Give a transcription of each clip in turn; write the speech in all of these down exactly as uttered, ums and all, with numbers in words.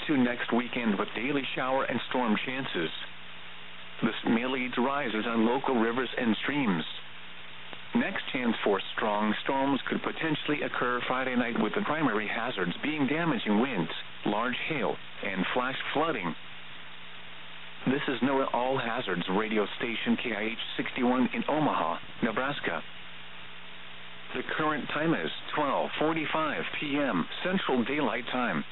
into next weekend with daily shower and storm chances. This may lead to rises on local rivers and streams. Next chance for strong storms could potentially occur Friday night, with the primary hazards being damaging winds, large hail, and flash flooding. This is NOAA All Hazards radio station K I H sixty-one in Omaha, Nebraska. The current time is twelve forty-five p m Central Daylight Time.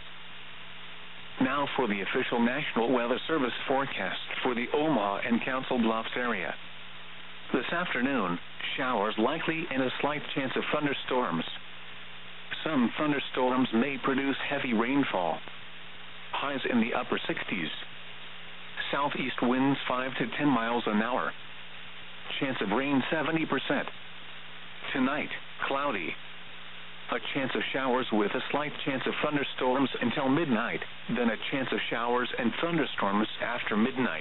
Now for the official National Weather Service forecast for the Omaha and Council Bluffs area. This afternoon, showers likely and a slight chance of thunderstorms. Some thunderstorms may produce heavy rainfall. Highs in the upper sixties. Southeast winds five to ten miles an hour. Chance of rain seventy percent. Tonight, cloudy. A chance of showers with a slight chance of thunderstorms until midnight, then a chance of showers and thunderstorms after midnight.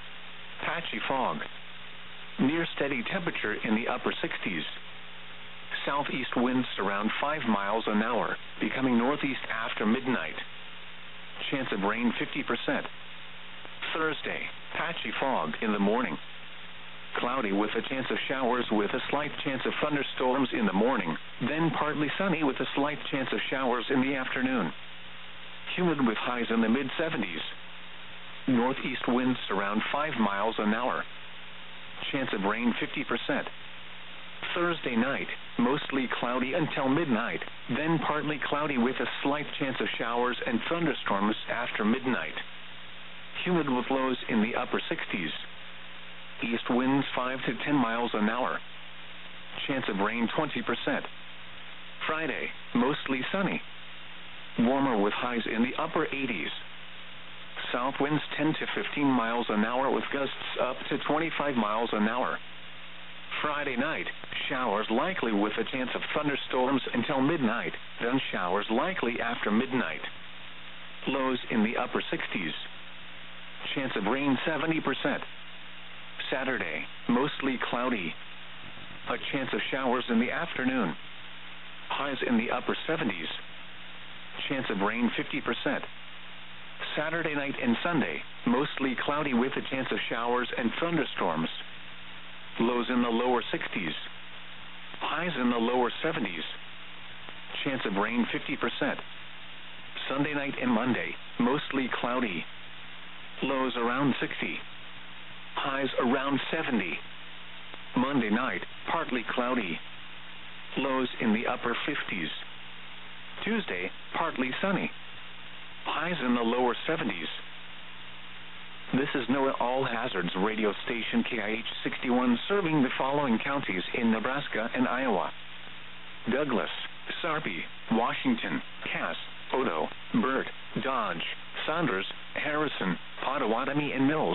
Patchy fog. Near steady temperature in the upper sixties. Southeast winds around five miles an hour, becoming northeast after midnight. Chance of rain fifty percent. Thursday, patchy fog in the morning. Cloudy with a chance of showers with a slight chance of thunderstorms in the morning, then partly sunny with a slight chance of showers in the afternoon. Humid with highs in the mid seventies. Northeast winds around five miles an hour. Chance of rain fifty percent. Thursday night, mostly cloudy until midnight, then partly cloudy with a slight chance of showers and thunderstorms after midnight. Humid with lows in the upper sixties. East winds five to ten miles an hour. Chance of rain twenty percent. Friday, mostly sunny. Warmer with highs in the upper eighties. South winds ten to fifteen miles an hour with gusts up to twenty-five miles an hour. Friday night, showers likely with a chance of thunderstorms until midnight, then showers likely after midnight. Lows in the upper sixties. Chance of rain seventy percent. Saturday, mostly cloudy. A chance of showers in the afternoon. Highs in the upper seventies. Chance of rain fifty percent. Saturday night and Sunday, mostly cloudy with a chance of showers and thunderstorms. Lows in the lower sixties. Highs in the lower seventies. Chance of rain fifty percent. Sunday night and Monday, mostly cloudy. Lows around sixty. Highs around seventy. Monday night, partly cloudy. Lows in the upper fifties. Tuesday, partly sunny. Highs in the lower seventies. This is NOAA All Hazards radio station K I H sixty-one, serving the following counties in Nebraska and Iowa: Douglas, Sarpy, Washington, Cass, Odo, Burt, Dodge, Saunders, Harrison, Pottawatomie, and Mills.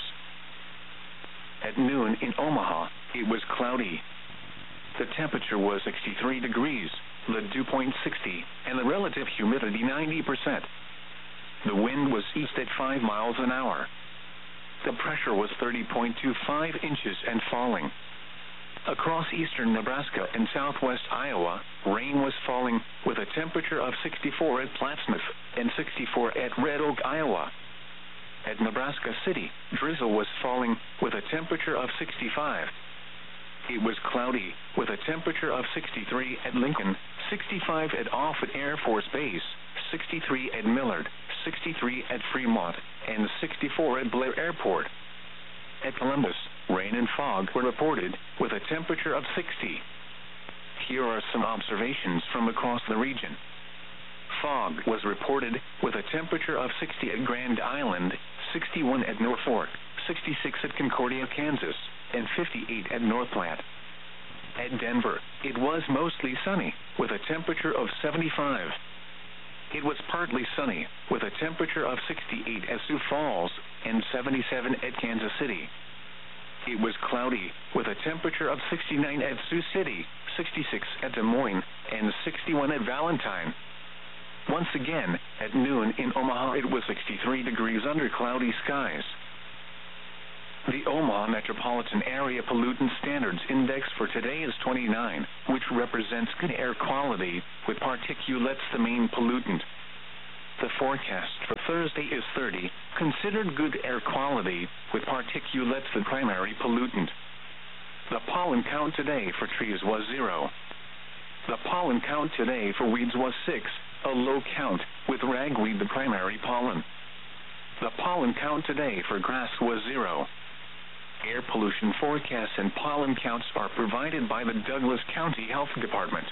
At noon in Omaha, it was cloudy. The temperature was sixty-three degrees, the dew point sixty, and the relative humidity ninety percent. The wind was east at five miles an hour. The pressure was thirty point two five inches and falling. Across eastern Nebraska and southwest Iowa, rain was falling with a temperature of sixty-four at Plattsmouth and sixty-four at Red Oak, Iowa. At Nebraska City, drizzle was falling with a temperature of sixty-five. It was cloudy with a temperature of sixty-three at Lincoln, sixty-five at Offutt Air Force Base, sixty-three at Millard, sixty-three at Fremont, and sixty-four at Blair Airport. At Columbus, rain and fog were reported with a temperature of sixty. Here are some observations from across the region. Fog was reported with a temperature of sixty at Grand Island, sixty-one at Norfolk, sixty-six at Concordia, Kansas, and fifty-eight at North Platte. At Denver, it was mostly sunny with a temperature of seventy-five. It was partly sunny with a temperature of sixty-eight at Sioux Falls and seventy-seven at Kansas City. It was cloudy with a temperature of sixty-nine at Sioux City, sixty-six at Des Moines, and sixty-one at Valentine. Once again, at noon in Omaha, it was sixty-three degrees under cloudy skies. The Omaha Metropolitan Area Pollutant Standards Index for today is twenty-nine, which represents good air quality, with particulates the main pollutant. The forecast for Thursday is thirty, considered good air quality, with particulates the primary pollutant. The pollen count today for trees was zero. The pollen count today for weeds was six, a low count, with ragweed the primary pollen. The pollen count today for grass was zero. Air pollution forecasts and pollen counts are provided by the Douglas County Health Department.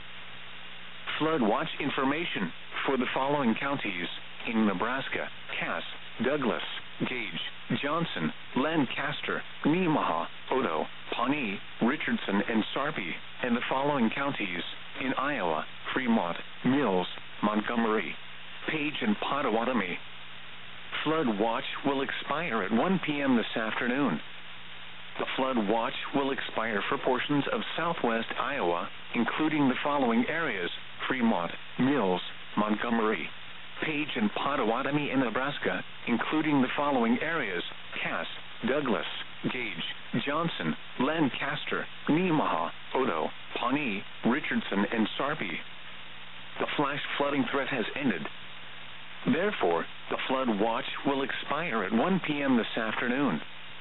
Flood watch information for the following counties in Nebraska: Cass, Douglas, Gage, Johnson, Lancaster, Nemaha, Odo, Pawnee, Richardson, and Sarpy, and the following counties in Iowa: Fremont, Mills, Montgomery, Page, and Pottawatomie. Flood watch will expire at one p m this afternoon. The flood watch will expire for portions of southwest Iowa, including the following areas: Fremont, Mills, Montgomery, Page, and Pottawatomie in Nebraska, including the following areas: Cass, Douglas, Gage, Johnson, Lancaster, Nemaha, Odo, Pawnee, Richardson, and Sarpy. The flash flooding threat has ended. Therefore, the flood watch will expire at one p m this afternoon.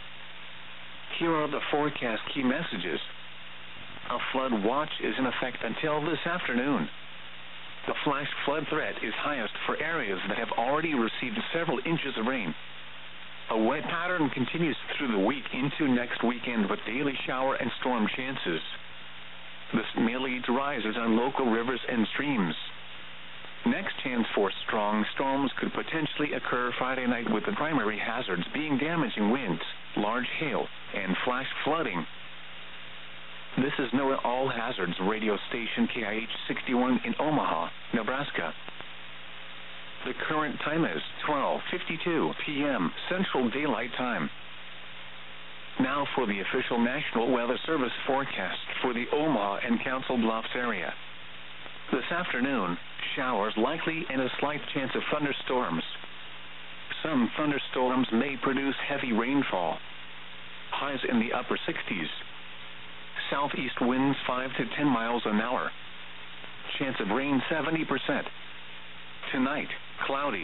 Here are the forecast key messages. A flood watch is in effect until this afternoon. The flash flood threat is highest for areas that have already received several inches of rain. A wet pattern continues through the week into next weekend with daily shower and storm chances. This may lead to rises on local rivers and streams. Next chance for strong storms could potentially occur Friday night, with the primary hazards being damaging winds, large hail, and flash flooding. This is NOAA All Hazards radio station K I H sixty-one in Omaha, Nebraska. The current time is twelve fifty-two p m Central Daylight Time. Now for the official National Weather Service forecast for the Omaha and Council Bluffs area. This afternoon, showers likely and a slight chance of thunderstorms. Some thunderstorms may produce heavy rainfall. Highs in the upper sixties. Southeast winds five to ten miles an hour. Chance of rain seventy percent. Tonight, cloudy.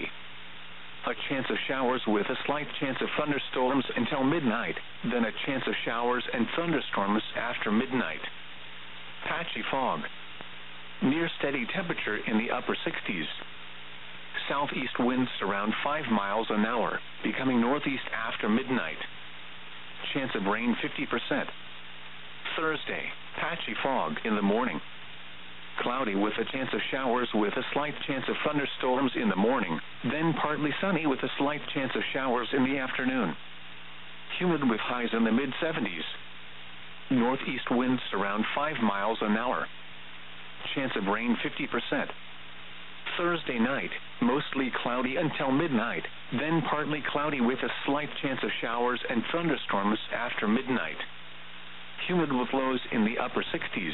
A chance of showers with a slight chance of thunderstorms until midnight, then a chance of showers and thunderstorms after midnight. Patchy fog. Near steady temperature in the upper sixties. Southeast winds around five miles an hour, becoming northeast after midnight. Chance of rain fifty percent. Thursday, patchy fog in the morning. Cloudy with a chance of showers with a slight chance of thunderstorms in the morning, then partly sunny with a slight chance of showers in the afternoon. Humid with highs in the mid seventies. Northeast winds around five miles an hour. Chance of rain fifty percent. Thursday night, mostly cloudy until midnight, then partly cloudy with a slight chance of showers and thunderstorms after midnight. Humid with lows in the upper sixties.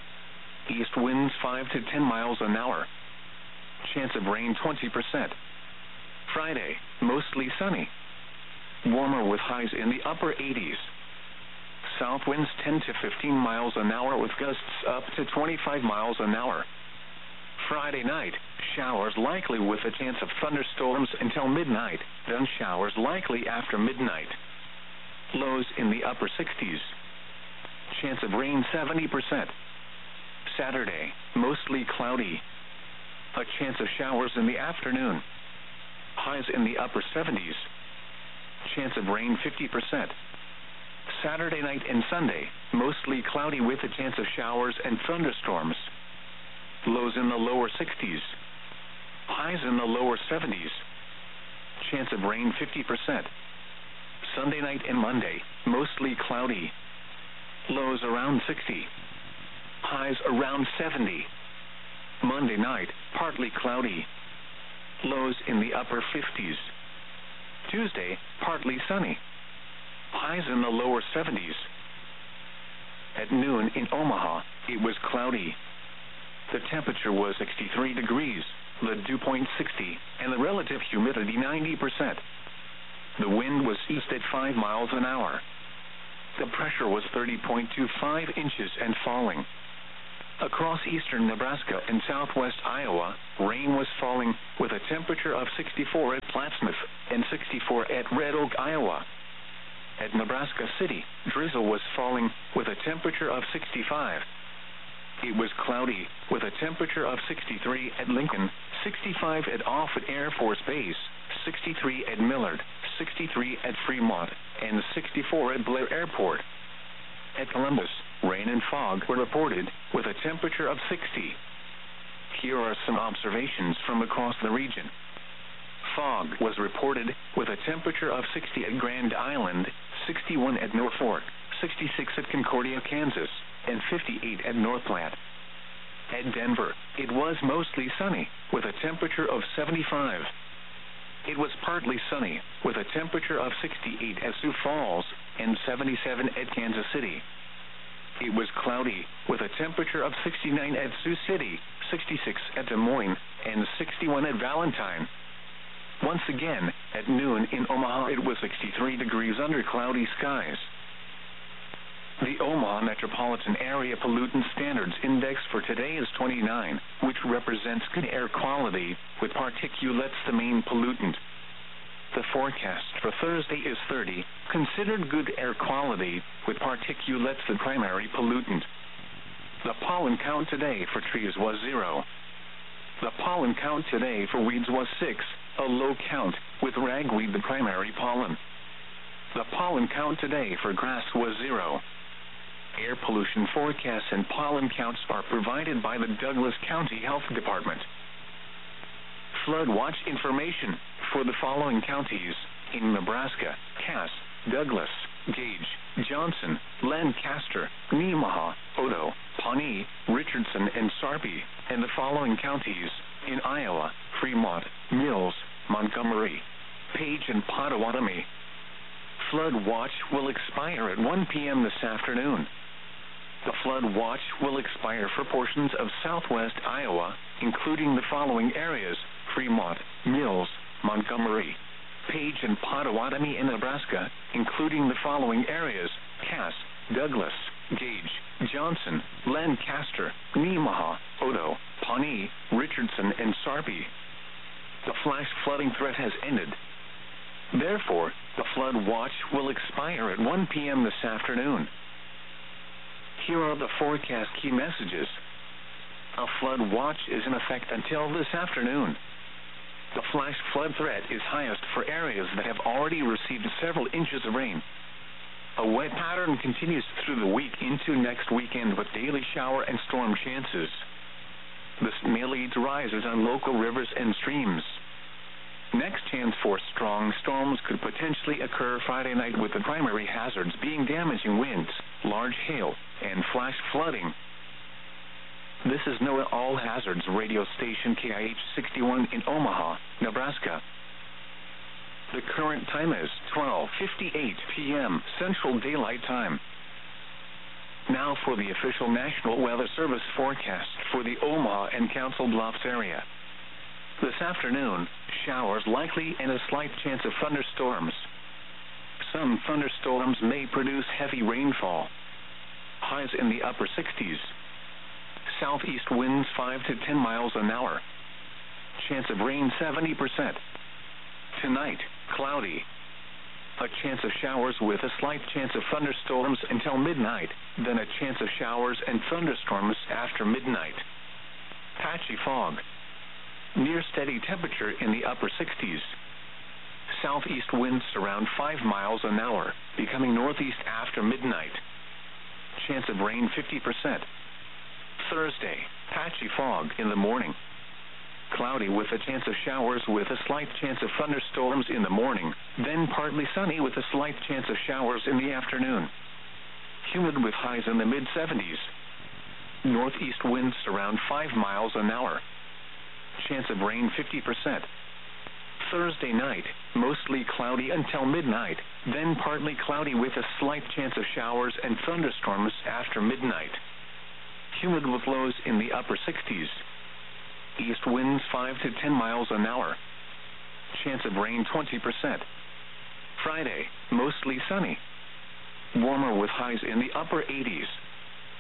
East winds five to ten miles an hour. Chance of rain twenty percent. Friday, mostly sunny. Warmer with highs in the upper eighties. South winds ten to fifteen miles an hour with gusts up to twenty-five miles an hour. Friday night, showers likely with a chance of thunderstorms until midnight, then showers likely after midnight. Lows in the upper sixties. Chance of rain seventy percent. Saturday, mostly cloudy. A chance of showers in the afternoon. Highs in the upper seventies. Chance of rain fifty percent. Saturday night and Sunday, mostly cloudy with a chance of showers and thunderstorms. Lows in the lower sixties. Highs in the lower seventies. Chance of rain fifty percent. Sunday night and Monday, mostly cloudy. Lows around sixty. Highs around seventy. Monday night, partly cloudy. Lows in the upper fifties. Tuesday, partly sunny. Highs in the lower seventies. At noon in Omaha, it was cloudy. The temperature was sixty-three degrees, the dew point sixty, and the relative humidity ninety percent. The wind was east at five miles an hour. The pressure was thirty point two five inches and falling. Across eastern Nebraska and southwest Iowa, rain was falling, with a temperature of sixty-four at Plattsmouth and sixty-four at Red Oak, Iowa. At Nebraska City, drizzle was falling, with a temperature of sixty-five. It was cloudy, with a temperature of sixty-three at Lincoln, sixty-five at Offutt Air Force Base, sixty-three at Millard, sixty-three at Fremont, and sixty-four at Blair Airport. At Columbus, rain and fog were reported, with a temperature of sixty. Here are some observations from across the region. Fog was reported, with a temperature of sixty at Grand Island, sixty-one at Norfolk, sixty-six at Concordia, Kansas, and fifty-eight at North Platte. At Denver, it was mostly sunny, with a temperature of seventy-five. It was partly sunny, with a temperature of sixty-eight at Sioux Falls and seventy-seven at Kansas City. It was cloudy, with a temperature of sixty-nine at Sioux City, sixty-six at Des Moines, and sixty-one at Valentine. Once again, at noon in Omaha, it was sixty-three degrees under cloudy skies. The Omaha Metropolitan Area Pollutant Standards Index for today is twenty-nine, which represents good air quality, with particulates the main pollutant. The forecast for Thursday is thirty, considered good air quality, with particulates the primary pollutant. The pollen count today for trees was zero. The pollen count today for weeds was six, a low count, with ragweed the primary pollen. The pollen count today for grass was zero. Air pollution forecasts and pollen counts are provided by the Douglas County Health Department. Flood watch information for the following counties in Nebraska: Cass, Douglas, Gage, Johnson, Lancaster, Nemaha, Odo, Pawnee, Richardson, and Sarpy, and the following counties in Iowa: Fremont, Mills, Montgomery, Page, and Pottawatomie. Flood watch will expire at one p m this afternoon. The flood watch will expire for portions of southwest Iowa, including the following areas: Fremont, Mills, Montgomery, Page, and Pottawatomie in Nebraska, including the following areas: Cass, Douglas, Gage, Johnson, Lancaster, Nemaha, Odo, Pawnee, Richardson, and Sarpy. The flash flooding threat has ended. Therefore, the flood watch will expire at one p m this afternoon. Here are the forecast key messages. A flood watch is in effect until this afternoon. The flash flood threat is highest for areas that have already received several inches of rain. A wet pattern continues through the week into next weekend with daily shower and storm chances. This may lead to rises on local rivers and streams. Next chance for strong storms could potentially occur Friday night, with the primary hazards being damaging winds, large hail, and flash flooding. This is NOAA All Hazards radio station K I H sixty-one in Omaha, Nebraska. The current time is twelve fifty-eight p m Central Daylight Time. Now for the official National Weather Service forecast for the Omaha and Council Bluffs area. This afternoon, showers likely and a slight chance of thunderstorms. Some thunderstorms may produce heavy rainfall. Highs in the upper sixties. Southeast winds five to ten miles an hour. Chance of rain seventy percent. Tonight, cloudy. A chance of showers with a slight chance of thunderstorms until midnight, then a chance of showers and thunderstorms after midnight. Patchy fog. Near steady temperature in the upper sixties. Southeast winds around five miles an hour, becoming northeast after midnight. Chance of rain fifty percent. Thursday, patchy fog in the morning. Cloudy with a chance of showers with a slight chance of thunderstorms in the morning, then partly sunny with a slight chance of showers in the afternoon. Humid with highs in the mid seventies. Northeast winds around five miles an hour. Chance of rain fifty percent. Thursday night, mostly cloudy until midnight, then partly cloudy with a slight chance of showers and thunderstorms after midnight. Humid with lows in the upper sixties. East winds five to ten miles an hour. Chance of rain twenty percent. Friday, mostly sunny. Warmer with highs in the upper eighties.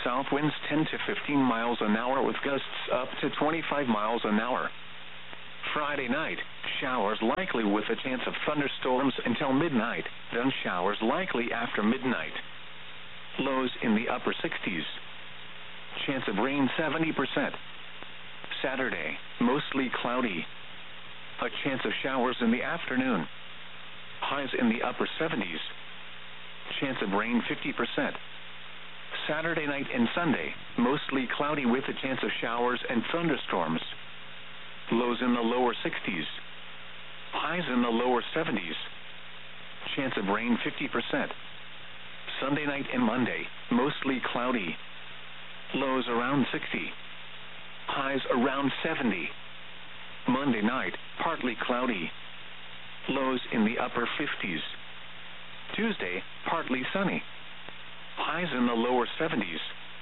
South winds ten to fifteen miles an hour with gusts up to twenty-five miles an hour. Friday night, showers likely with a chance of thunderstorms until midnight, then showers likely after midnight. Lows in the upper sixties. Chance of rain seventy percent. Saturday, mostly cloudy. A chance of showers in the afternoon. Highs in the upper seventies. Chance of rain fifty percent. Saturday night and Sunday, mostly cloudy with a chance of showers and thunderstorms. Lows in the lower sixties. Highs in the lower seventies. Chance of rain fifty percent. Sunday night and Monday, mostly cloudy. Lows around sixty. Highs around seventy. Monday night, partly cloudy. Lows in the upper fifties. Tuesday, partly sunny. Highs in the lower seventies.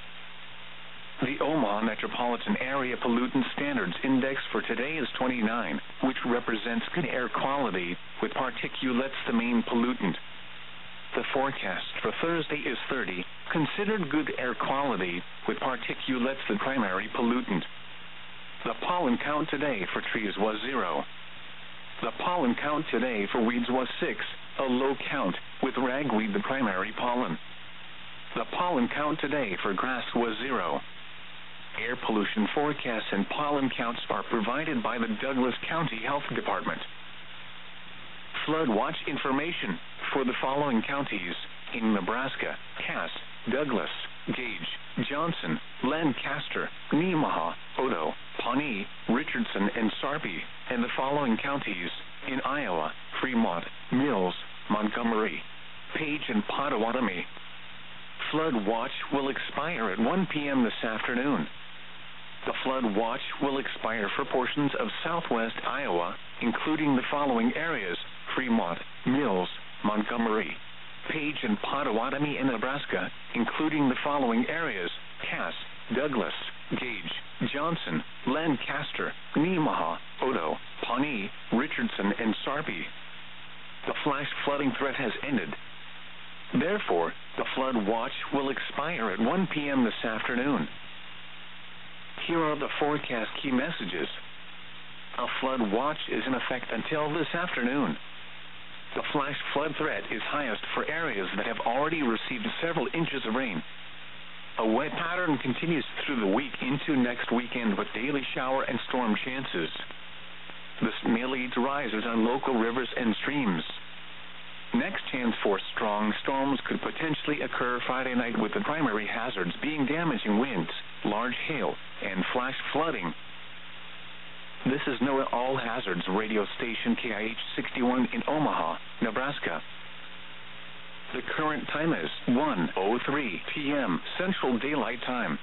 The Omaha Metropolitan Area Pollutant Standards Index for today is twenty-nine, which represents good air quality, with particulates the main pollutant. The forecast for Thursday is thirty, considered good air quality, with particulates the primary pollutant. The pollen count today for trees was zero. The pollen count today for weeds was six, a low count, with ragweed the primary pollen. The pollen count today for grass was zero. Air pollution forecasts and pollen counts are provided by the Douglas County Health Department. Flood watch information for the following counties in Nebraska: Cass, Douglas, Gage, Johnson, Lancaster, Nemaha, Odo, Pawnee, Richardson, and Sarpy, and the following counties in Iowa: Fremont, Mills, Montgomery, Page, and Pottawatomie. Flood watch will expire at one p.m. this afternoon. The flood watch will expire for portions of southwest Iowa, including the following areas: Fremont, Mills, Montgomery, Page, and Pottawatomie in Nebraska, including the following areas: Cass, Douglas, Gage, Johnson, Lancaster, Nemaha, Odo, Pawnee, Richardson, and Sarpy. The flash flooding threat has ended. Therefore, the flood watch will expire at one p.m. this afternoon. Here are the forecast key messages. A flood watch is in effect until this afternoon. The flash flood threat is highest for areas that have already received several inches of rain. A wet pattern continues through the week into next weekend with daily shower and storm chances. This may lead to rises on local rivers and streams. Next chance for strong storms could potentially occur Friday night, with the primary hazards being damaging winds, large hail, and flash flooding. This is NOAA All Hazards radio station K I H sixty-one in Omaha, Nebraska. The current time is one oh three p.m. Central Daylight Time.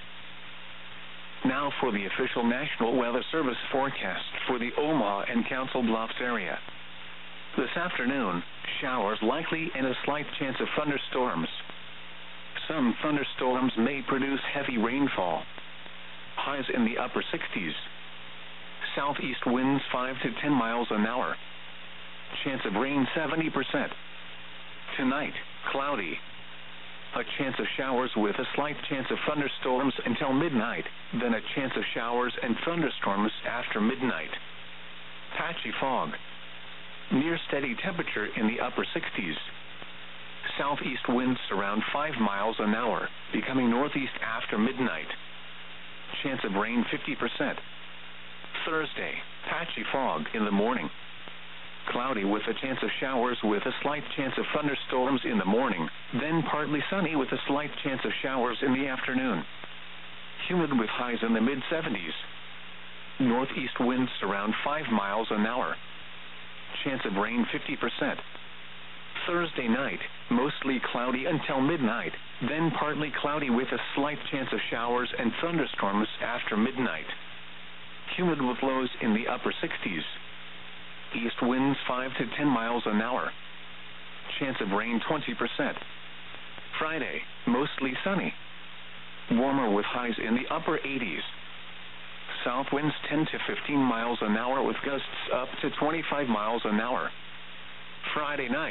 Now for the official National Weather Service forecast for the Omaha and Council Bluffs area. This afternoon, showers likely and a slight chance of thunderstorms. Some thunderstorms may produce heavy rainfall. Highs in the upper sixties. Southeast winds five to ten miles an hour. Chance of rain seventy percent. Tonight, cloudy. A chance of showers with a slight chance of thunderstorms until midnight, then a chance of showers and thunderstorms after midnight. Patchy fog. Near steady temperature in the upper sixties. Southeast winds around five miles an hour, becoming northeast after midnight. Chance of rain fifty percent. Thursday, patchy fog in the morning. Cloudy with a chance of showers with a slight chance of thunderstorms in the morning, then partly sunny with a slight chance of showers in the afternoon. Humid with highs in the mid seventies. Northeast winds around five miles an hour. Chance of rain fifty percent. Thursday night, mostly cloudy until midnight, then partly cloudy with a slight chance of showers and thunderstorms after midnight. Humid with lows in the upper sixties. East winds five to ten miles an hour. Chance of rain twenty percent. Friday, mostly sunny. Warmer with highs in the upper eighties. South winds ten to fifteen miles an hour with gusts up to twenty-five miles an hour. Friday night,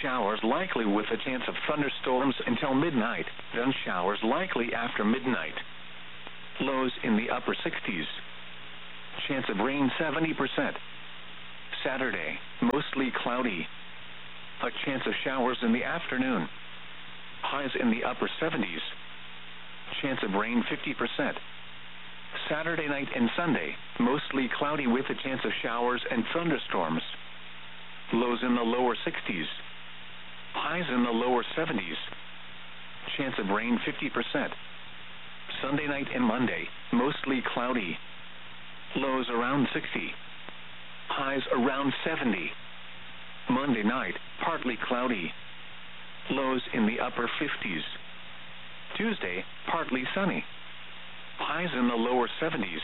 Showers likely with a chance of thunderstorms until midnight, then showers likely after midnight. Lows in the upper sixties. Chance of rain seventy percent. Saturday, mostly cloudy. A chance of showers in the afternoon. Highs in the upper seventies. Chance of rain fifty percent. Saturday night and Sunday, mostly cloudy with a chance of showers and thunderstorms. Lows in the lower sixties. Highs in the lower seventies. Chance of rain fifty percent. Sunday night and Monday, mostly cloudy. Lows around sixty. Highs around seventy. Monday night, partly cloudy. Lows in the upper fifties. Tuesday, partly sunny. Highs in the lower seventies.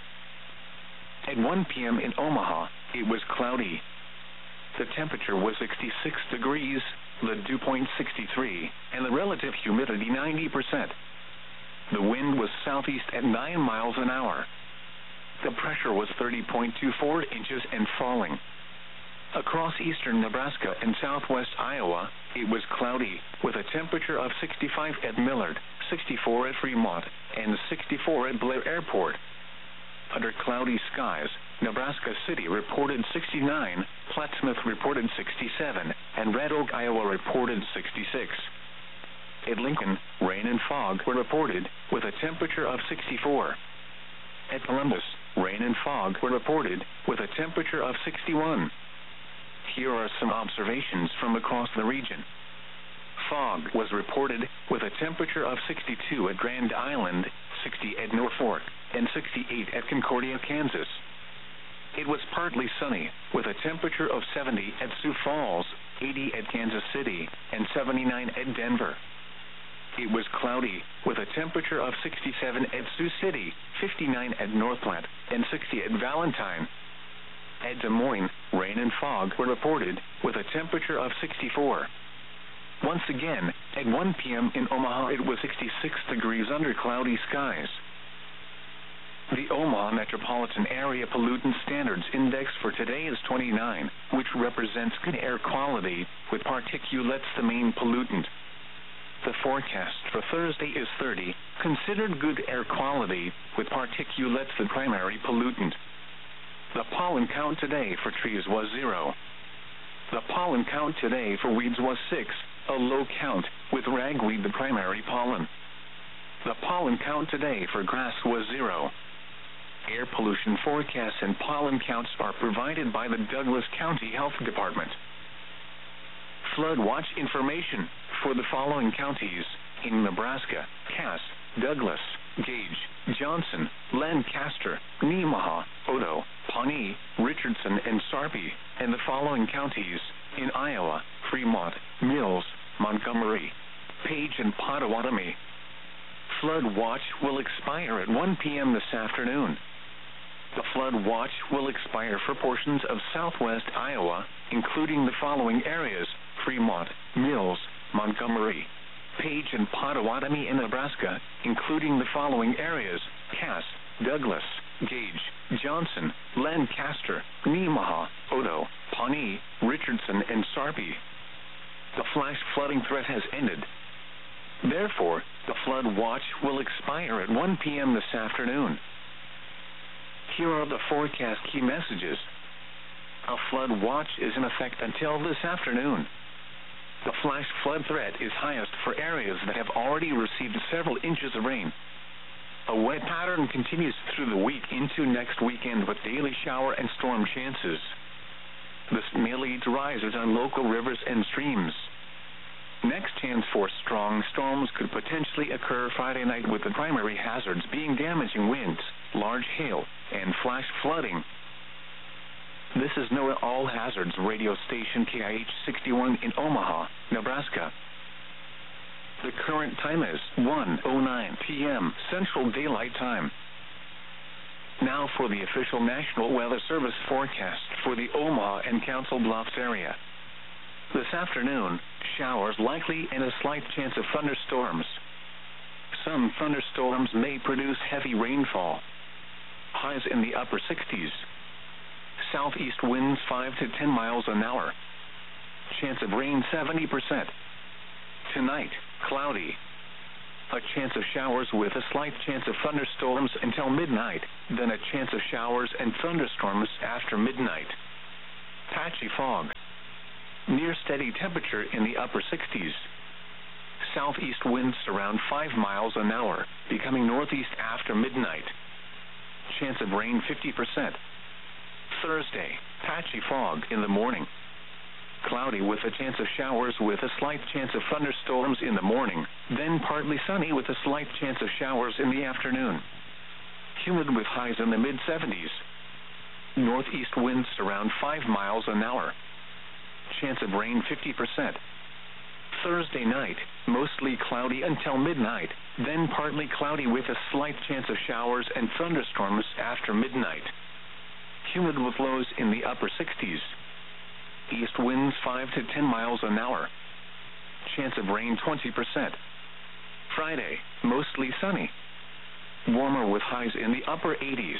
At one p.m. in Omaha, it was cloudy. The temperature was sixty-six degrees, the dew point sixty-three, and the relative humidity ninety percent. The wind was southeast at nine miles an hour. The pressure was thirty point two four inches and falling. Across eastern Nebraska and southwest Iowa, it was cloudy, with a temperature of sixty-five at Millard, sixty-four at Fremont, and sixty-four at Blair Airport. Under cloudy skies, Nebraska City reported sixty-nine, Plattsmouth reported sixty-seven, and Red Oak, Iowa reported sixty-six. At Lincoln, rain and fog were reported, with a temperature of sixty-four. At Columbus, rain and fog were reported, with a temperature of sixty-one. Here are some observations from across the region. Fog was reported, with a temperature of sixty-two at Grand Island, sixty at Norfolk, and sixty-eight at Concordia, Kansas. It was partly sunny, with a temperature of seventy at Sioux Falls, eighty at Kansas City, and seventy-nine at Denver. It was cloudy, with a temperature of sixty-seven at Sioux City, fifty-nine at North Platte, and sixty at Valentine. At Des Moines, rain and fog were reported, with a temperature of sixty-four. Once again, at one p.m. in Omaha, it was sixty-six degrees under cloudy skies. The Omaha Metropolitan Area Pollutant Standards Index for today is twenty-nine, which represents good air quality, with particulates the main pollutant. The forecast for Thursday is thirty, considered good air quality, with particulates the primary pollutant. The pollen count today for trees was zero. The pollen count today for weeds was six, a low count, with ragweed the primary pollen. The pollen count today for grass was zero. Air pollution forecasts and pollen counts are provided by the Douglas County Health Department. Flood watch information for the following counties in Nebraska: Cass, Douglas, Gage, Johnson, Lancaster, Nemaha, Odo, Pawnee, Richardson, and Sarpy, and the following counties in Iowa: Fremont, Mills, Montgomery, Page, and Pottawatomie. Flood watch will expire at one p.m. this afternoon. The flood watch will expire for portions of southwest Iowa, including the following areas: Fremont, Mills, Montgomery, Page, and Pottawatomie in Nebraska, including the following areas: Cass, Douglas, Gage, Johnson, Lancaster, Nemaha, Odo, Pawnee, Richardson, and Sarpy. The flash flooding threat has ended. Therefore, the flood watch will expire at one p.m. this afternoon. Here are the forecast key messages. A flood watch is in effect until this afternoon. The flash flood threat is highest for areas that have already received several inches of rain. A wet pattern continues through the week into next weekend with daily shower and storm chances. This may lead to rises on local rivers and streams. Next chance for strong storms could potentially occur Friday night, with the primary hazards being damaging winds, large hail, and flash flooding. This is NOAA All Hazards radio station K I H sixty-one in Omaha, Nebraska. The current time is one oh nine p.m. Central Daylight Time. Now for the official National Weather Service forecast for the Omaha and Council Bluffs area. This afternoon, showers likely and a slight chance of thunderstorms. Some thunderstorms may produce heavy rainfall. Highs in the upper sixties. Southeast winds five to ten miles an hour. Chance of rain seventy percent. Tonight, cloudy. A chance of showers with a slight chance of thunderstorms until midnight, then a chance of showers and thunderstorms after midnight. Patchy fog. Near steady temperature in the upper sixties. Southeast winds around five miles an hour, becoming northeast after midnight. Chance of rain fifty percent. Thursday, patchy fog in the morning. Cloudy with a chance of showers with a slight chance of thunderstorms in the morning, then partly sunny with a slight chance of showers in the afternoon. Humid with highs in the mid seventies. Northeast winds around five miles an hour. Chance of rain fifty percent. Thursday night, mostly cloudy until midnight, then partly cloudy with a slight chance of showers and thunderstorms after midnight. Humid with lows in the upper sixties. East winds five to ten miles an hour. Chance of rain twenty percent. Friday, mostly sunny. Warmer with highs in the upper eighties.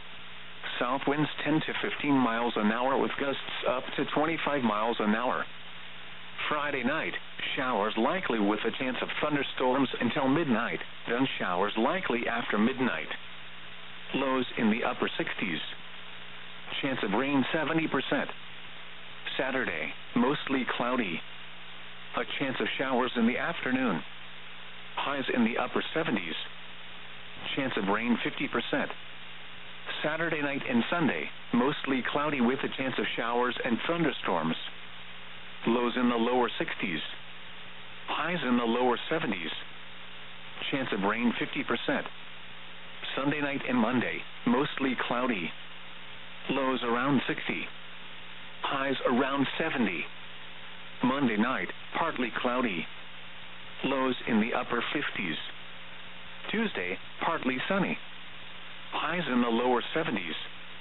South winds ten to fifteen miles an hour with gusts up to twenty-five miles an hour. Friday night, showers likely with a chance of thunderstorms until midnight, then showers likely after midnight. Lows in the upper sixties. Chance of rain seventy percent. Saturday, mostly cloudy. A chance of showers in the afternoon. Highs in the upper seventies. Chance of rain fifty percent. Saturday night and Sunday, mostly cloudy with a chance of showers and thunderstorms. Lows in the lower sixties. Highs in the lower seventies. Chance of rain fifty percent. Sunday night and Monday, mostly cloudy. Lows around sixty. Highs around seventy. Monday night, partly cloudy. Lows in the upper fifties. Tuesday, partly sunny. Highs in the lower seventies.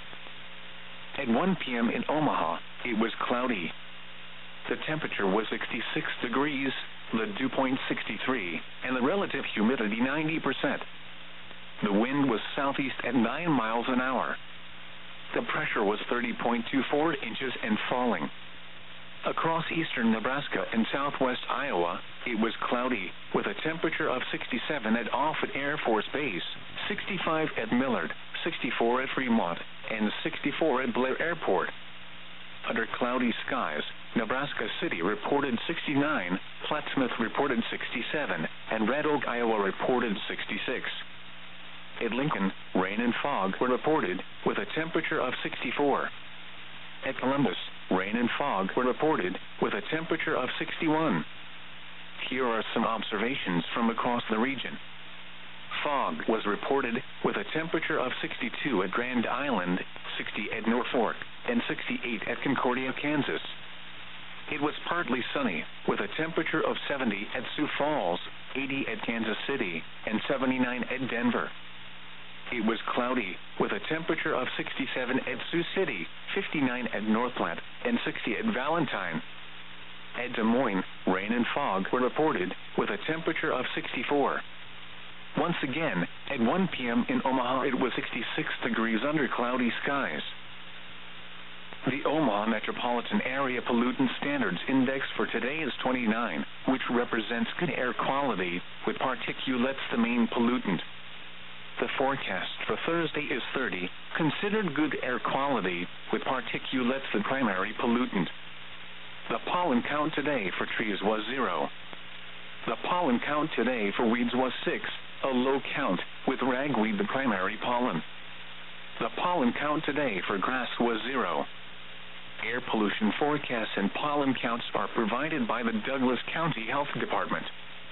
At one p.m. in Omaha, it was cloudy. The temperature was sixty-six degrees, the dew point sixty-three, and the relative humidity ninety percent. The wind was southeast at nine miles an hour. The pressure was thirty point two four inches and falling. Across eastern Nebraska and southwest Iowa, it was cloudy, with a temperature of sixty-seven at Offutt Air Force Base, sixty-five at Millard, sixty-four at Fremont, and sixty-four at Blair Airport. Under cloudy skies, Nebraska City reported sixty-nine, Plattsmouth reported sixty-seven, and Red Oak, Iowa reported sixty-six. At Lincoln, rain and fog were reported, with a temperature of sixty-four. At Columbus, rain and fog were reported, with a temperature of sixty-one. Here are some observations from across the region. Fog was reported, with a temperature of sixty-two at Grand Island, sixty at Norfolk, and sixty-eight at Concordia, Kansas. It was partly sunny, with a temperature of seventy at Sioux Falls, eighty at Kansas City, and seventy-nine at Denver. It was cloudy, with a temperature of sixty-seven at Sioux City, fifty-nine at North Platte, and sixty at Valentine. At Des Moines, rain and fog were reported, with a temperature of sixty-four. Once again, at one p.m. in Omaha, it was sixty-six degrees under cloudy skies. The Omaha Metropolitan Area Pollutant Standards Index for today is twenty-nine, which represents good air quality, with particulates the main pollutant. The forecast for Thursday is thirty, considered good air quality, with particulates the primary pollutant. The pollen count today for trees was zero. The pollen count today for weeds was six, a low count, with ragweed the primary pollen. The pollen count today for grass was zero. Air pollution forecasts and pollen counts are provided by the Douglas County Health Department.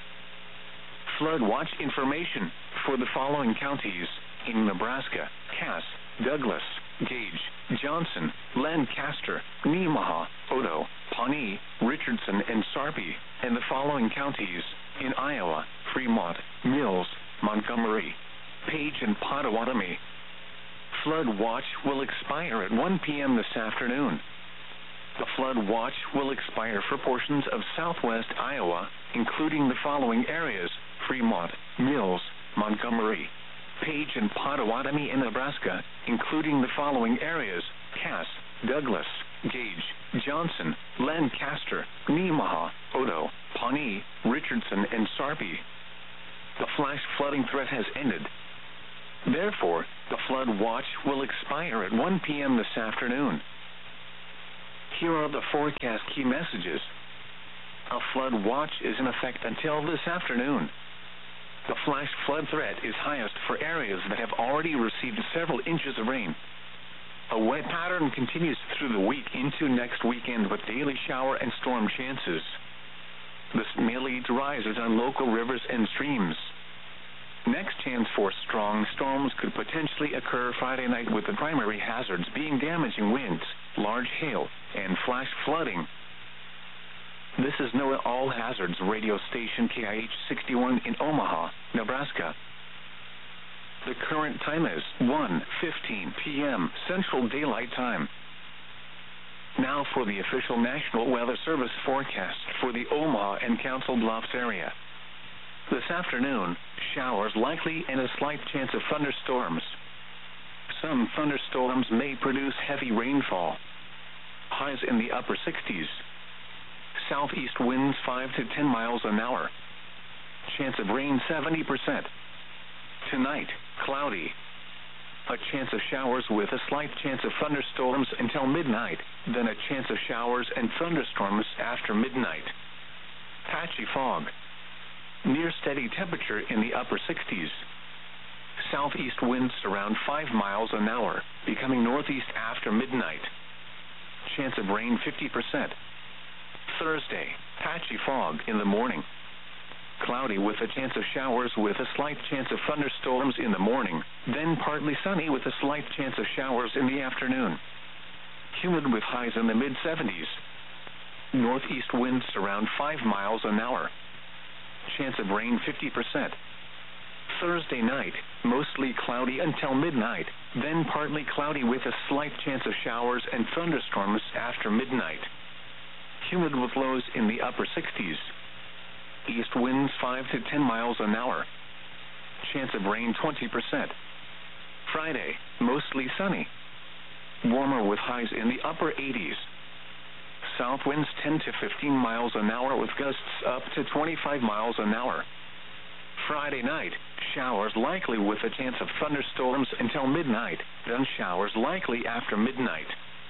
Flood watch information for the following counties in Nebraska: Cass, Douglas, Gage, Johnson, Lancaster, Nemaha, Odo, Pawnee, Richardson, and Sarpy, and the following counties in Iowa: Fremont, Mills, Montgomery, Page, and Pottawatomie. Flood watch will expire at one p.m. this afternoon. The flood watch will expire for portions of southwest Iowa, including the following areas: Fremont, Mills, Montgomery, Page, and Pottawatomie in Nebraska, including the following areas: Cass, Douglas, Gage, Johnson, Lancaster, Nemaha, Odo, Pawnee, Richardson, and Sarpy. The flash flooding threat has ended. Therefore, the flood watch will expire at one p m this afternoon. Here are the forecast key messages. A flood watch is in effect until this afternoon. The flash flood threat is highest for areas that have already received several inches of rain. A wet pattern continues through the week into next weekend with daily shower and storm chances. This may lead to rises on local rivers and streams. Next chance for strong storms could potentially occur Friday night, with the primary hazards being damaging winds, large hail, and flash flooding. This is NOAA All Hazards radio station K I H sixty-one in Omaha, Nebraska. The current time is one fifteen p m Central Daylight Time. Now for the official National Weather Service forecast for the Omaha and Council Bluffs area. This afternoon, showers likely and a slight chance of thunderstorms. Some thunderstorms may produce heavy rainfall. Highs in the upper sixties. Southeast winds five to ten miles an hour. Chance of rain seventy percent. Tonight, cloudy. A chance of showers with a slight chance of thunderstorms until midnight, then a chance of showers and thunderstorms after midnight. Patchy fog. Near steady temperature in the upper sixties. Southeast winds around five miles an hour, becoming northeast after midnight. Chance of rain fifty percent. Thursday, patchy fog in the morning. Cloudy with a chance of showers with a slight chance of thunderstorms in the morning, then partly sunny with a slight chance of showers in the afternoon. Humid with highs in the mid seventies. Northeast winds around five miles an hour. Chance of rain fifty percent. Thursday night, mostly cloudy until midnight, then partly cloudy with a slight chance of showers and thunderstorms after midnight. Humid with lows in the upper sixties. East winds five to ten miles an hour. Chance of rain twenty percent. Friday, mostly sunny. Warmer with highs in the upper eighties. South winds ten to fifteen miles an hour with gusts up to twenty-five miles an hour. Friday night, showers likely with a chance of thunderstorms until midnight, then showers likely after midnight.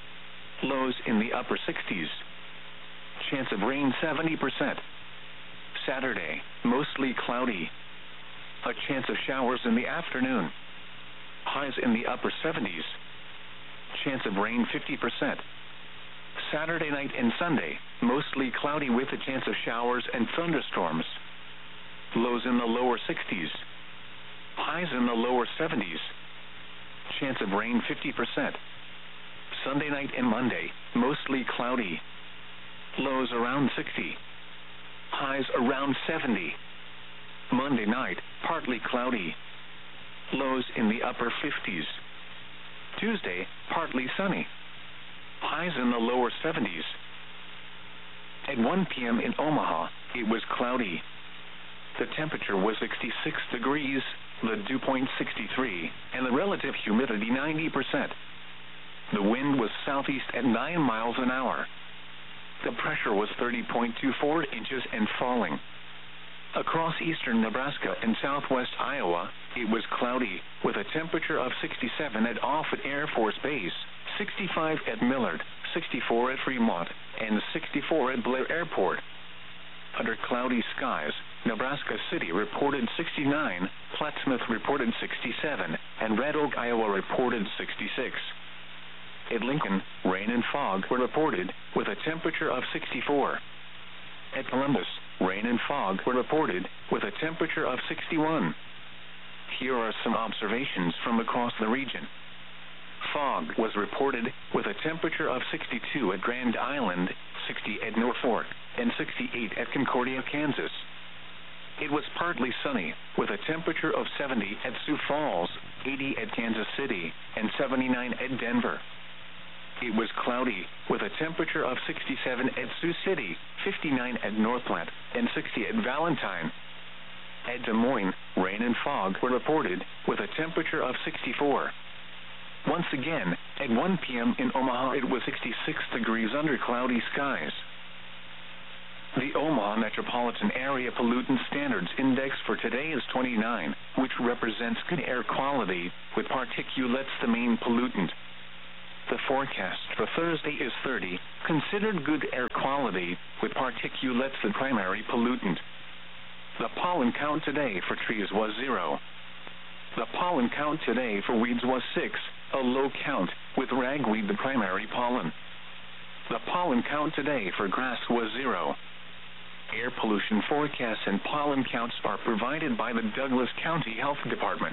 Lows in the upper sixties. Chance of rain seventy percent. Saturday, mostly cloudy. A chance of showers in the afternoon. Highs in the upper seventies. Chance of rain fifty percent. Saturday night and Sunday, mostly cloudy with a chance of showers and thunderstorms. Lows in the lower sixties. Highs in the lower seventies. Chance of rain fifty percent. Sunday night and Monday, mostly cloudy. Lows around sixty. Highs around seventy. Monday night, partly cloudy. Lows in the upper fifties. Tuesday, partly sunny. Highs in the lower seventies. At one p m in Omaha, it was cloudy. The temperature was sixty-six degrees, the dew point sixty-three, and the relative humidity ninety percent. The wind was southeast at nine miles an hour. The pressure was thirty point two four inches and falling. Across eastern Nebraska and southwest Iowa, it was cloudy, with a temperature of sixty-seven at Offutt Air Force Base, sixty-five at Millard, sixty-four at Fremont, and sixty-four at Blair Airport. Under cloudy skies, Nebraska City reported sixty-nine, Plattsmouth reported sixty-seven, and Red Oak, Iowa reported sixty-six. At Lincoln, rain and fog were reported, with a temperature of sixty-four. At Columbus, rain and fog were reported, with a temperature of sixty-one. Here are some observations from across the region. Fog was reported, with a temperature of sixty-two at Grand Island, sixty at Norfolk, and sixty-eight at Concordia, Kansas. It was partly sunny, with a temperature of seventy at Sioux Falls, eighty at Kansas City, and seventy-nine at Denver. It was cloudy, with a temperature of sixty-seven at Sioux City, fifty-nine at North Platte, and sixty at Valentine. At Des Moines, rain and fog were reported, with a temperature of sixty-four. Once again, at one p.m. in Omaha, it was sixty-six degrees under cloudy skies. The Omaha Metropolitan Area Pollutant Standards Index for today is twenty-nine, which represents good air quality, with particulates the main pollutant. The forecast for Thursday is thirty, considered good air quality, with particulates the primary pollutant. The pollen count today for trees was zero. The pollen count today for weeds was six, a low count, with ragweed the primary pollen. The pollen count today for grass was zero. Air pollution forecasts and pollen counts are provided by the Douglas County Health Department.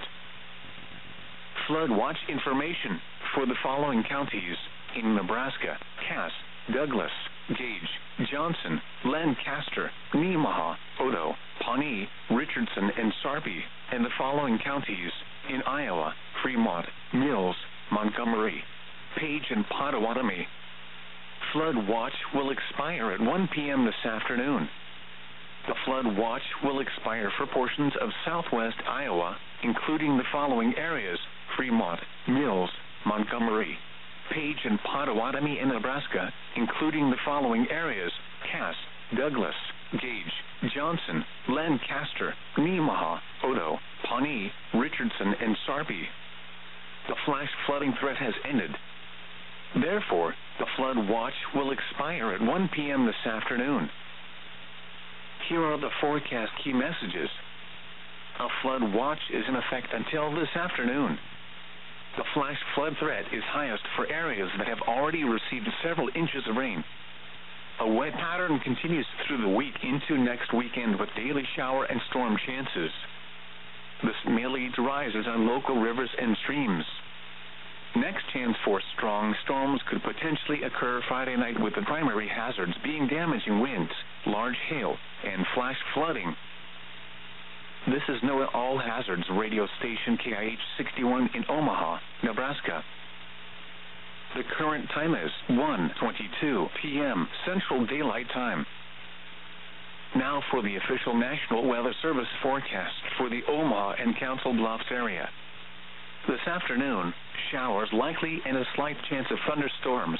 Flood watch information for the following counties in Nebraska: Cass, Douglas, Gage, Johnson, Lancaster, Nemaha, Odo, Pawnee, Richardson, and Sarpy, and the following counties in Iowa: Fremont, Mills, Montgomery, Page, and Pottawatomie. Flood watch will expire at one p.m. this afternoon. The flood watch will expire for portions of southwest Iowa, including the following areas: Fremont, Mills, Montgomery, Page, and Pottawatomie in Nebraska, including the following areas: Cass, Douglas, Gage, Johnson, Lancaster, Nemaha, Odo, Pawnee, Richardson, and Sarpy. The flash flooding threat has ended. Therefore, the flood watch will expire at one p.m. this afternoon. Here are the forecast key messages. A flood watch is in effect until this afternoon. The flash flood threat is highest for areas that have already received several inches of rain. A wet pattern continues through the week into next weekend with daily shower and storm chances. This may lead to rises on local rivers and streams. Next chance for strong storms could potentially occur Friday night, with the primary hazards being damaging winds, large hail, and flash flooding. This is NOAA All Hazards radio station K I H sixty-one in Omaha, Nebraska. The current time is one twenty-two p.m. Central Daylight Time. Now for the official National Weather Service forecast for the Omaha and Council Bluffs area. This afternoon, showers likely and a slight chance of thunderstorms.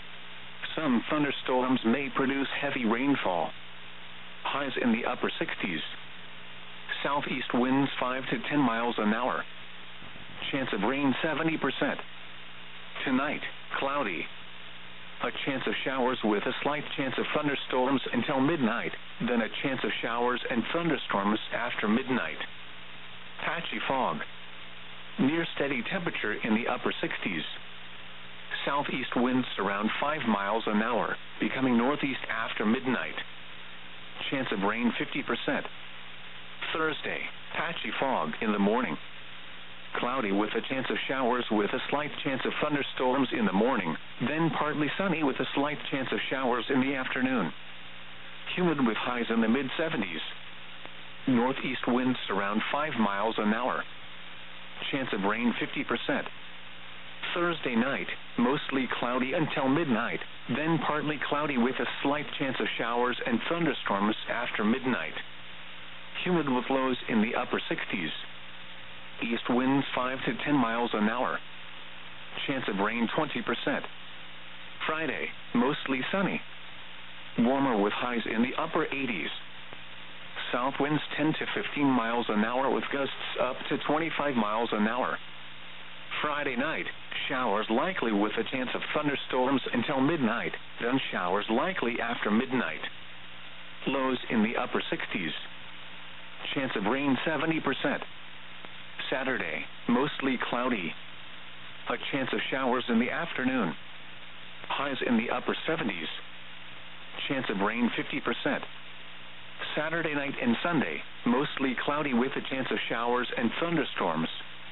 Some thunderstorms may produce heavy rainfall. Highs in the upper sixties. Southeast winds five to ten miles an hour. Chance of rain seventy percent. Tonight, cloudy. A chance of showers with a slight chance of thunderstorms until midnight, then a chance of showers and thunderstorms after midnight. Patchy fog. Near steady temperature in the upper sixties. Southeast winds around five miles an hour, becoming northeast after midnight. Chance of rain fifty percent. Thursday, patchy fog in the morning. Cloudy with a chance of showers with a slight chance of thunderstorms in the morning, then partly sunny with a slight chance of showers in the afternoon. Humid with highs in the mid seventies. Northeast winds around five miles an hour. Chance of rain fifty percent. Thursday night, mostly cloudy until midnight, then partly cloudy with a slight chance of showers and thunderstorms after midnight. Humid with lows in the upper sixties. East winds five to ten miles an hour. Chance of rain twenty percent. Friday, mostly sunny. Warmer with highs in the upper eighties. South winds ten to fifteen miles an hour with gusts up to twenty-five miles an hour. Friday night, showers likely with a chance of thunderstorms until midnight, then showers likely after midnight. Lows in the upper sixties. Chance of rain seventy percent. Saturday, mostly cloudy. A chance of showers in the afternoon. Highs in the upper seventies. Chance of rain fifty percent. Saturday night and Sunday, mostly cloudy with a chance of showers and thunderstorms.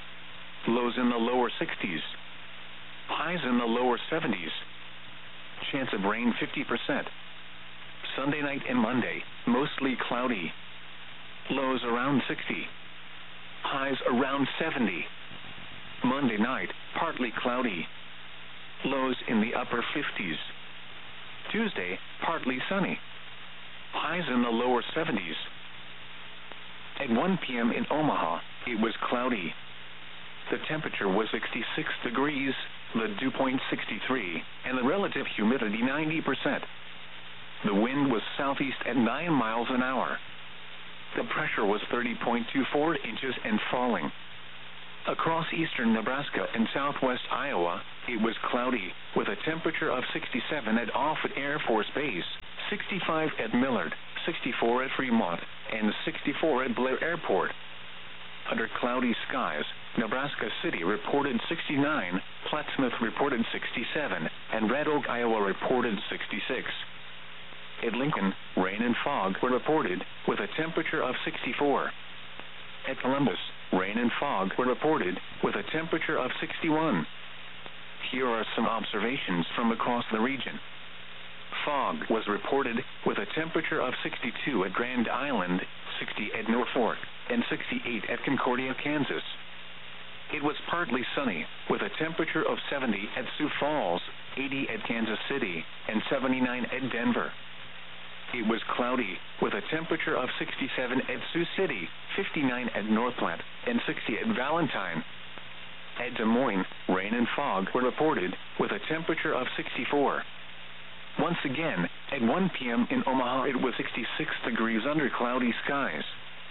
Lows in the lower sixties. Highs in the lower seventies. Chance of rain fifty percent. Sunday night and Monday, mostly cloudy. Lows around sixty. Highs around seventy. Monday night, partly cloudy. Lows in the upper fifties. Tuesday, partly sunny. Highs in the lower seventies. At one p.m. in Omaha, it was cloudy. the temperature was sixty-six degrees, the dew point sixty-three, and the relative humidity ninety percent. The wind was southeast at nine miles an hour. The pressure was thirty point two four inches and falling. Across eastern Nebraska and southwest Iowa, it was cloudy, with a temperature of sixty-seven at Offutt Air Force Base, sixty-five at Millard, sixty-four at Fremont, and sixty-four at Blair Airport. Under cloudy skies, Nebraska City reported sixty-nine, Plattsmouth reported sixty-seven, and Red Oak, Iowa reported sixty-six. At Lincoln, rain and fog were reported, with a temperature of sixty-four. At Columbus, rain and fog were reported, with a temperature of sixty-one. Here are some observations from across the region. Fog was reported, with a temperature of sixty-two at Grand Island, sixty at Norfolk, and sixty-eight at Concordia, Kansas. It was partly sunny, with a temperature of seventy at Sioux Falls, eighty at Kansas City, and seventy-nine at Denver. It was cloudy, with a temperature of sixty-seven at Sioux City, fifty-nine at North Platte, and sixty at Valentine. At Des Moines, rain and fog were reported, with a temperature of sixty-four. Once again, at one p m in Omaha, it was sixty-six degrees under cloudy skies.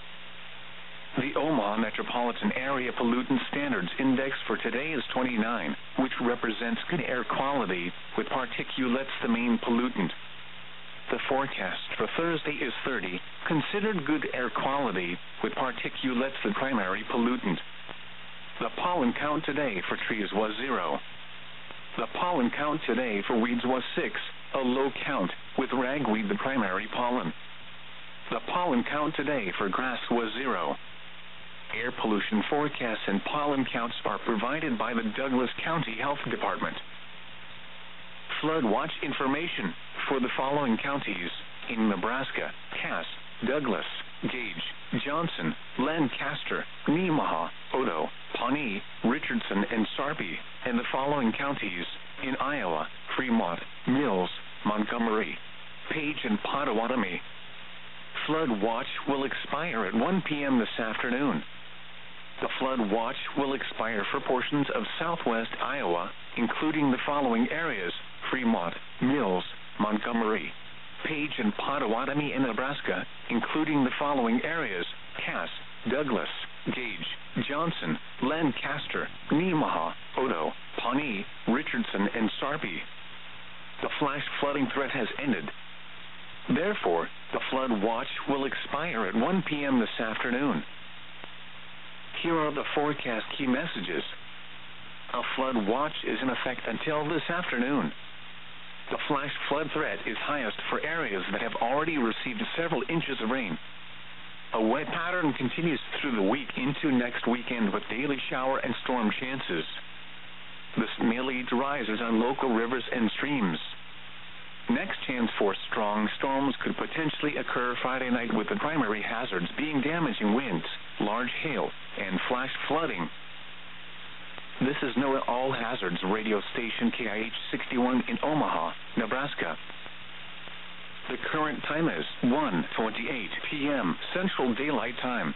The Omaha Metropolitan Area Pollutant Standards Index for today is twenty-nine, which represents good air quality, with particulates the main pollutant. The forecast for Thursday is thirty, considered good air quality, with particulates the primary pollutant. The pollen count today for trees was zero. The pollen count today for weeds was six, a low count, with ragweed the primary pollen. The pollen count today for grass was zero. Air pollution forecasts and pollen counts are provided by the Douglas County Health Department. Flood watch information for the following counties in Nebraska: Cass, Douglas, Gage, Johnson, Lancaster, Nemaha, Odo, Pawnee, Richardson, and Sarpy, and the following counties in Iowa: Fremont, Mills, Montgomery, Page, and Pottawatomie. Flood watch will expire at one p m this afternoon. The flood watch will expire for portions of southwest Iowa, including the following areas: Fremont, Mills, Montgomery, Page, and Pottawatomie in Nebraska, including the following areas: Cass, Douglas, Gage, Johnson, Lancaster, Nemaha, Odo, Pawnee, Richardson, and Sarpy. The flash flooding threat has ended. Therefore, the flood watch will expire at one p m this afternoon. Here are the forecast key messages. A flood watch is in effect until this afternoon. The flash flood threat is highest for areas that have already received several inches of rain. A wet pattern continues through the week into next weekend with daily shower and storm chances. This may lead to rises on local rivers and streams. Next chance for strong storms could potentially occur Friday night, with the primary hazards being damaging winds, large hail, and flash flooding. This is NOAA All Hazards radio station K I H sixty-one in Omaha, Nebraska. The current time is one twenty-eight p m Central Daylight Time.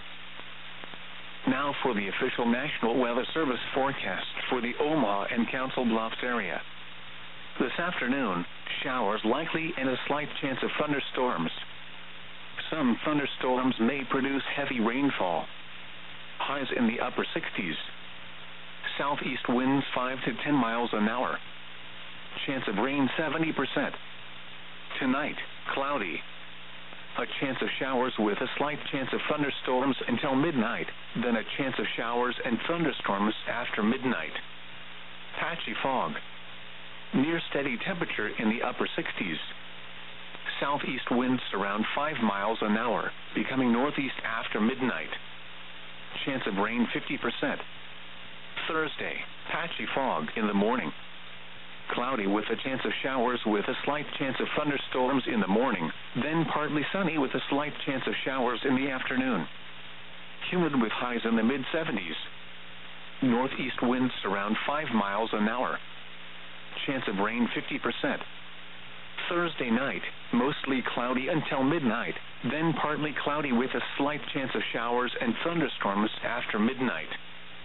Now for the official National Weather Service forecast for the Omaha and Council Bluffs area. This afternoon, showers likely and a slight chance of thunderstorms. Some thunderstorms may produce heavy rainfall. Highs in the upper sixties. Southeast winds five to ten miles an hour. Chance of rain seventy percent. Tonight, cloudy. A chance of showers with a slight chance of thunderstorms until midnight, then a chance of showers and thunderstorms after midnight. Patchy fog. Near steady temperature in the upper sixties. Southeast winds around five miles an hour, becoming northeast after midnight. Chance of rain fifty percent. Thursday, patchy fog in the morning. Cloudy with a chance of showers with a slight chance of thunderstorms in the morning, then partly sunny with a slight chance of showers in the afternoon. Humid with highs in the mid seventies. Northeast winds around five miles an hour. Chance of rain fifty percent. Thursday night, mostly cloudy until midnight, then partly cloudy with a slight chance of showers and thunderstorms after midnight.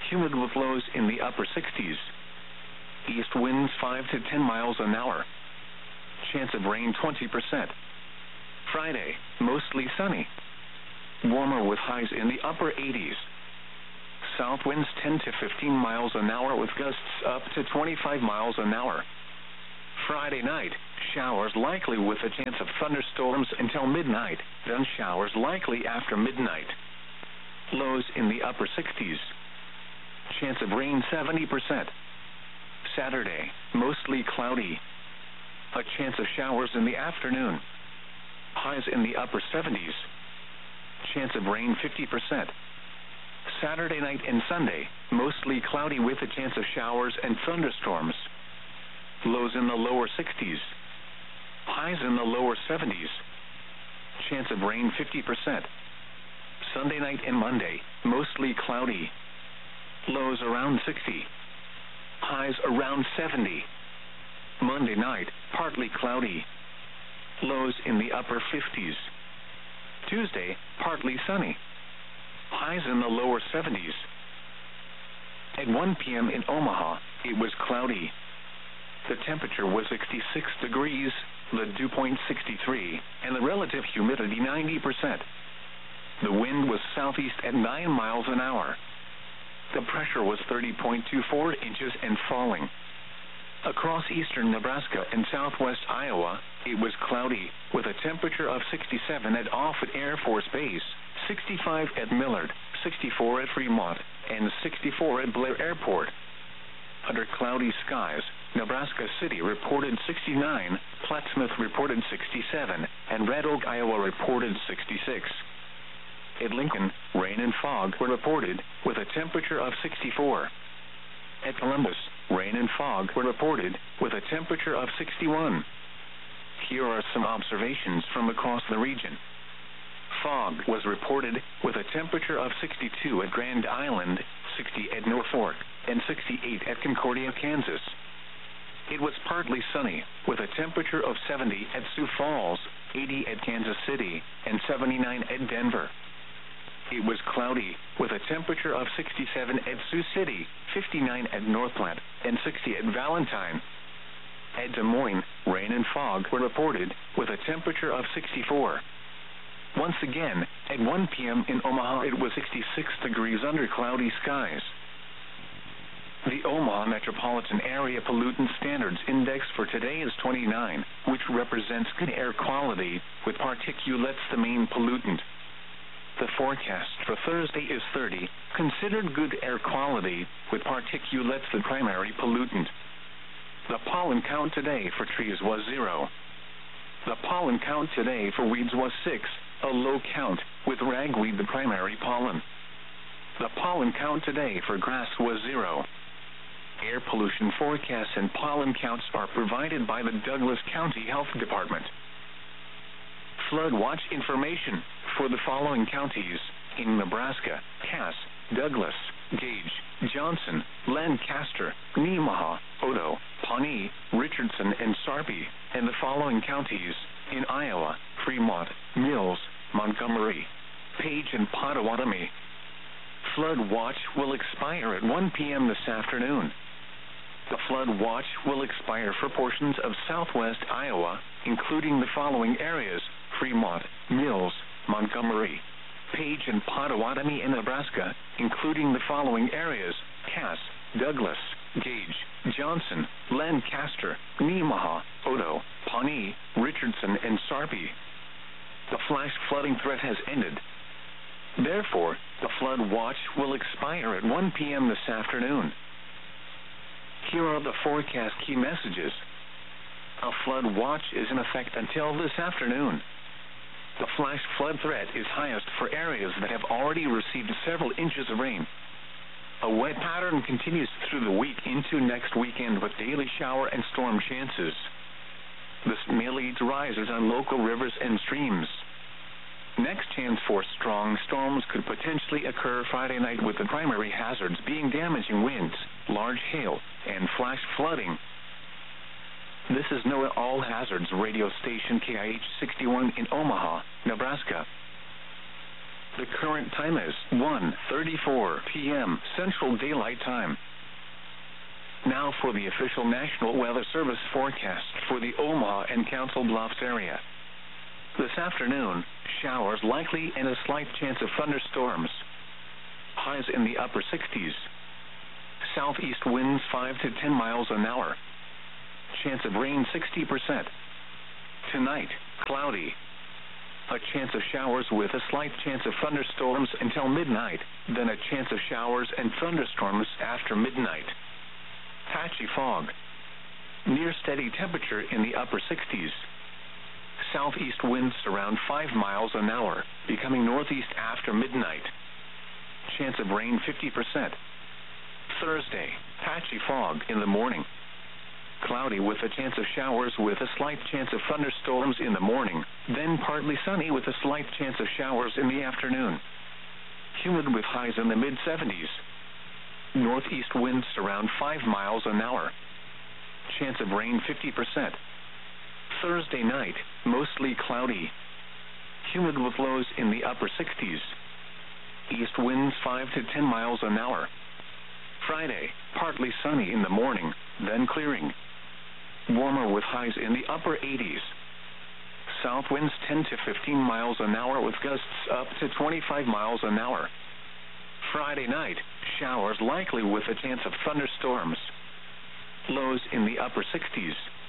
humid with lows in the upper sixties. East winds five to ten miles an hour. Chance of rain twenty percent. Friday, mostly sunny. Warmer with highs in the upper eighties. South winds ten to fifteen miles an hour with gusts up to twenty-five miles an hour. Friday night, showers likely with a chance of thunderstorms until midnight, then showers likely after midnight. Lows in the upper sixties. Chance of rain seventy percent. Saturday, mostly cloudy. A chance of showers in the afternoon. Highs in the upper seventies. Chance of rain fifty percent. Saturday night and Sunday, mostly cloudy with a chance of showers and thunderstorms. Lows in the lower sixties. Highs in the lower seventies. Chance of rain fifty percent. Sunday night and Monday, mostly cloudy. Lows around sixty. Highs around seventy. Monday night, partly cloudy. Lows in the upper fifties. Tuesday, partly sunny. Highs in the lower seventies. At one p.m. in Omaha, it was cloudy. The temperature was sixty-six degrees, the dew point sixty-three, and the relative humidity ninety percent. The wind was southeast at nine miles an hour. The pressure was thirty point two four inches and falling. Across eastern Nebraska and southwest Iowa, it was cloudy, with a temperature of sixty-seven at Offutt Air Force Base, sixty-five at Millard, sixty-four at Fremont, and sixty-four at Blair Airport. Under cloudy skies, Nebraska City reported sixty-nine, Plattsmouth reported sixty-seven, and Red Oak, Iowa reported sixty-six. At Lincoln, rain and fog were reported, with a temperature of sixty-four. At Columbus, rain and fog were reported, with a temperature of sixty-one. Here are some observations from across the region. Fog was reported, with a temperature of sixty-two at Grand Island, sixty at Norfolk, and sixty-eight at Concordia, Kansas. It was partly sunny, with a temperature of seventy at Sioux Falls, eighty at Kansas City, and seventy-nine at Denver. It was cloudy, with a temperature of sixty-seven at Sioux City, fifty-nine at North Platte, and sixty at Valentine. At Des Moines, rain and fog were reported, with a temperature of sixty-four. Once again, at one p.m. in Omaha, it was sixty-six degrees under cloudy skies. The Omaha Metropolitan Area Pollutant Standards Index for today is twenty-nine, which represents good air quality, with particulates the main pollutant. The forecast for Thursday is thirty, considered good air quality, with particulates the primary pollutant. The pollen count today for trees was zero. The pollen count today for weeds was six, a low count, with ragweed the primary pollen. The pollen count today for grass was zero. Air pollution forecasts and pollen counts are provided by the Douglas County Health Department. Flood watch information for the following counties in Nebraska: Cass, Douglas, Gage, Johnson, Lancaster, Nemaha, Odo, Pawnee, Richardson, and Sarpy, and the following counties in Iowa: Fremont, Mills, Montgomery, Page, and Pottawatomie. Flood watch will expire at one p.m. this afternoon. The flood watch will expire for portions of southwest Iowa, including the following areas: Fremont, Mills, Montgomery, Page, and Pottawatomie in Nebraska, including the following areas: Cass, Douglas, Gage, Johnson, Lancaster, Nemaha, Odo, Pawnee, Richardson, and Sarpy. The flash flooding threat has ended. Therefore, the flood watch will expire at one p.m. this afternoon. Here are the forecast key messages. A flood watch is in effect until this afternoon. The flash flood threat is highest for areas that have already received several inches of rain. A wet pattern continues through the week into next weekend with daily shower and storm chances. This may lead to rises on local rivers and streams. Next chance for strong storms could potentially occur Friday night, with the primary hazards being damaging winds, large hail, and flash flooding. This is NOAA All Hazards radio station K I H sixty-one in Omaha, Nebraska. The current time is one thirty-four p m Central Daylight Time. Now for the official National Weather Service forecast for the Omaha and Council Bluffs area. This afternoon, showers likely and a slight chance of thunderstorms. Highs in the upper sixties. Southeast winds five to ten miles an hour. Chance of rain sixty percent. Tonight, cloudy. A chance of showers with a slight chance of thunderstorms until midnight, then a chance of showers and thunderstorms after midnight. Patchy fog. Near steady temperature in the upper sixties. Southeast winds around five miles an hour, becoming northeast after midnight. Chance of rain fifty percent. Thursday, patchy fog in the morning. Cloudy with a chance of showers with a slight chance of thunderstorms in the morning, then partly sunny with a slight chance of showers in the afternoon. Humid with highs in the mid seventies. Northeast winds around five miles an hour. Chance of rain fifty percent. Thursday night, mostly cloudy. Humid with lows in the upper sixties. East winds five to ten miles an hour. Friday, partly sunny in the morning, then clearing. Warmer with highs in the upper eighties. South winds ten to fifteen miles an hour with gusts up to twenty-five miles an hour. Friday night, showers likely with a chance of thunderstorms. Lows in the upper sixties.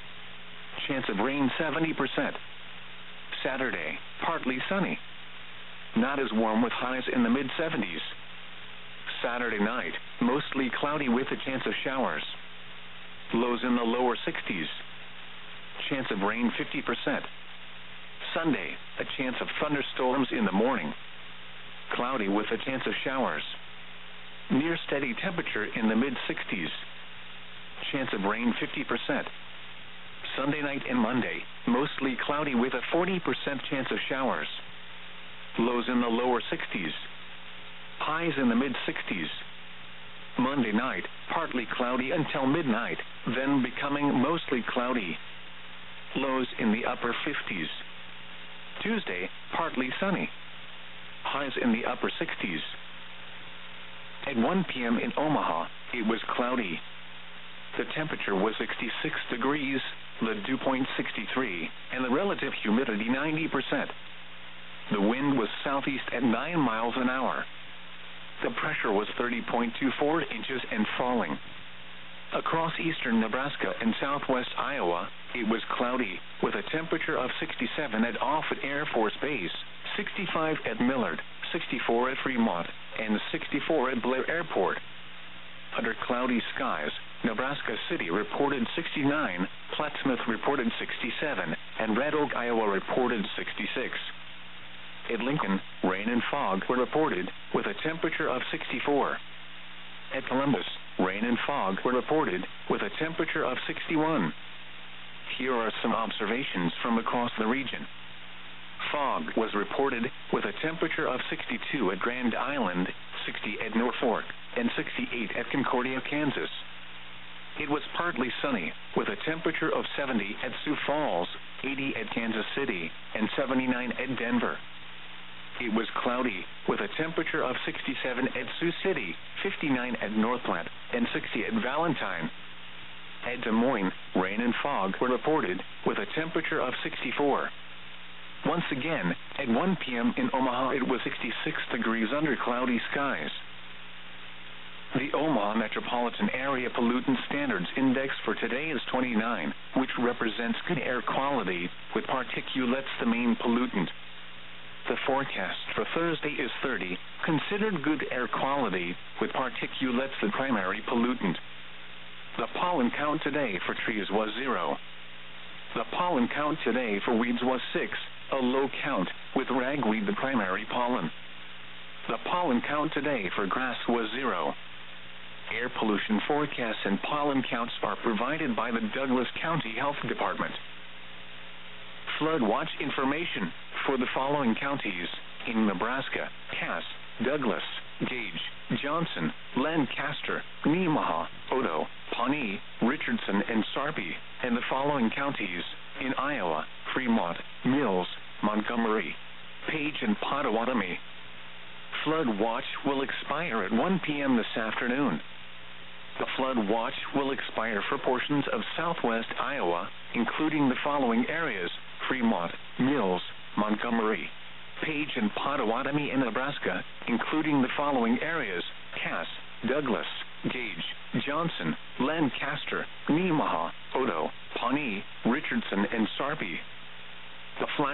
Chance of rain seventy percent. Saturday, partly sunny. Not as warm with highs in the mid seventies. Saturday night, mostly cloudy with a chance of showers. Lows in the lower sixties. Chance of rain fifty percent. Sunday, a chance of thunderstorms in the morning. Cloudy with a chance of showers. Near steady temperature in the mid sixties. Chance of rain fifty percent. Sunday night and Monday, mostly cloudy with a forty percent chance of showers. Lows in the lower sixties. Highs in the mid sixties. Monday night, partly cloudy until midnight, then becoming mostly cloudy. Lows in the upper fifties. Tuesday, partly sunny. Highs in the upper sixties. At one p m in Omaha, it was cloudy. The temperature was sixty-six degrees, the dew point sixty-three, and the relative humidity ninety percent. The wind was southeast at nine miles an hour. The pressure was thirty point two four inches and falling. Across eastern Nebraska and southwest Iowa, it was cloudy, with a temperature of sixty-seven at Offutt Air Force Base, sixty-five at Millard, sixty-four at Fremont, and sixty-four at Blair Airport. Under cloudy skies, Nebraska City reported sixty-nine, Plattsmouth reported sixty-seven, and Red Oak, Iowa reported sixty-six. At Lincoln, rain and fog were reported, with a temperature of sixty-four. At Columbus, rain and fog were reported, with a temperature of sixty-one. Here are some observations from across the region. Fog was reported, with a temperature of sixty-two at Grand Island, sixty at Norfolk, and sixty-eight at Concordia, Kansas. It was partly sunny, with a temperature of seventy at Sioux Falls, eighty at Kansas City, and seventy-nine at Denver. It was cloudy, with a temperature of sixty-seven at Sioux City, fifty-nine at North Platte, and sixty at Valentine. At Des Moines, rain and fog were reported, with a temperature of sixty-four. Once again, at one p m in Omaha, it was sixty-six degrees under cloudy skies. The Omaha Metropolitan Area Pollutant Standards Index for today is twenty-nine, which represents good air quality, with particulates the main pollutant. The forecast for Thursday is thirty, considered good air quality, with particulates the primary pollutant. The pollen count today for trees was zero. The pollen count today for weeds was six, a low count, with ragweed the primary pollen. The pollen count today for grass was zero. Air pollution forecasts and pollen counts are provided by the Douglas County Health Department. Flood watch information for the following counties in Nebraska: Cass, Douglas, Gage, Johnson, Lancaster, Nemaha, Odo, Pawnee, Richardson, and Sarpy, and the following counties in Iowa: Fremont, Mills, Montgomery, Page, and Pottawatomie. flood watch will expire at one p.m. this afternoon. The flood watch will expire for portions of southwest Iowa, including the following areas: Fremont, Mills, Montgomery, Page, and Pottawatomie in Nebraska, including the following areas: Cass, Douglas, Gage, Johnson, Lancaster, Nemaha, Odo, Pawnee, Richardson, and Sarpy. The flash